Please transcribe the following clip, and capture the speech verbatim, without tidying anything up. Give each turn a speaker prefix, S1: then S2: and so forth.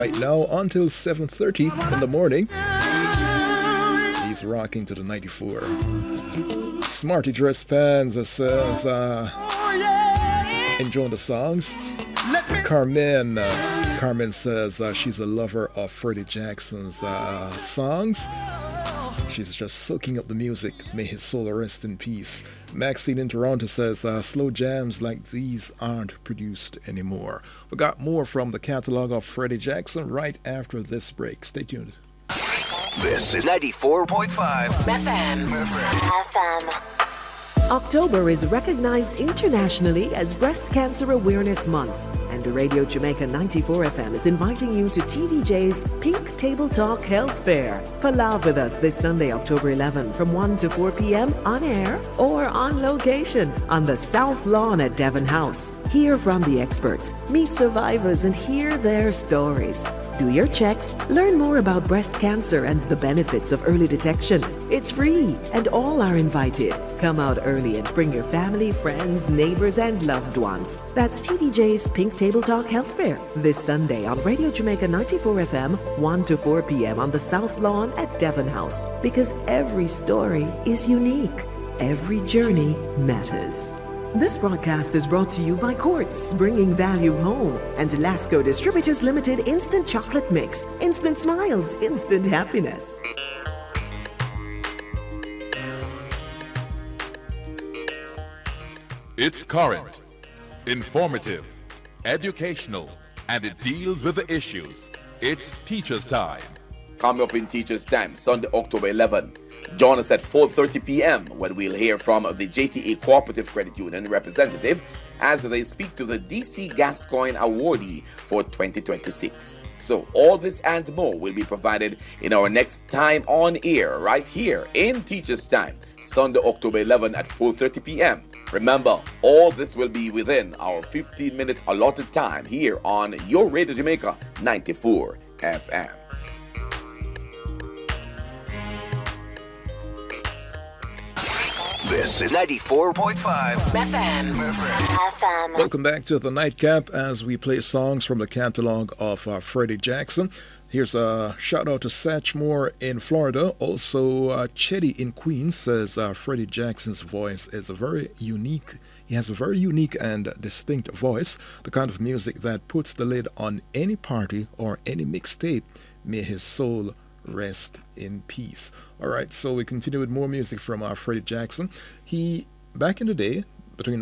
S1: Right now until seven thirty in the morning. He's rocking to the ninety-four. Smarty Dress Pants says, uh, enjoying the songs. Carmen, uh, Carmen says uh, she's a lover of Freddie Jackson's uh, songs. She's just soaking up the music. May his soul rest in peace. Maxine in Toronto says, uh, slow jams like these aren't produced anymore. We got more from the catalog of Freddie Jackson right after this break. Stay tuned.
S2: This is ninety-four point five
S3: F M.
S2: F M.
S3: October is recognized internationally as Breast Cancer Awareness Month. And Radio Jamaica ninety-four F M is inviting you to T V J's Pink Table Talk Health Fair. Palav with us this Sunday, October eleventh from one to four p.m. on air or on location on the South Lawn at Devon House. Hear from the experts, meet survivors, and hear their stories. Do your checks, learn more about breast cancer and the benefits of early detection. It's free and all are invited. Come out early and bring your family, friends, neighbors, and loved ones. That's T V J's Pink Table Talk Health Fair this Sunday on Radio Jamaica ninety-four F M, one to four p.m. on the South Lawn at Devon House. Because every story is unique. Every journey matters. This broadcast is brought to you by Quartz, bringing value home, and Lasco Distributors Limited Instant Chocolate Mix. Instant smiles, instant happiness.
S4: It's current, informative, educational, and it deals with the issues. It's Teacher's Time.
S5: Coming up in Teacher's Time, Sunday, October eleventh. Join us at four thirty p.m. when we'll hear from the J T A Cooperative Credit Union representative as they speak to the D C Gascoigne awardee for twenty twenty-six. So all this and more will be provided in our next time on air right here in Teacher's Time, Sunday, October eleventh at four thirty p.m. Remember, all this will be within our fifteen minute allotted time here on your Radio Jamaica ninety-four F M.
S2: This is ninety-four point five
S3: F M.
S2: F M.
S1: Welcome back to the Nightcap as we play songs from the catalog of uh, Freddie Jackson. Here's a shout out to Satchmore in Florida. Also, uh, Chetty in Queens says uh, Freddie Jackson's voice is a very unique. He has a very unique and distinct voice, the kind of music that puts the lid on any party or any mixtape. May his soul rest in peace. All right, so we continue with more music from uh, Freddie Jackson. He, back in the day,